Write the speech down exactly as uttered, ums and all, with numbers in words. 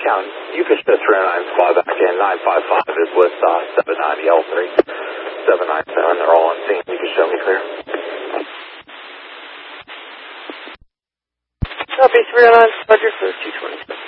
County. You can shift three oh nine squad back in. nine five five is with uh, seven ninety L three. seven nine seven, they're all on scene. You can show me clear. Copy three oh nine, Roger for two twenty-six.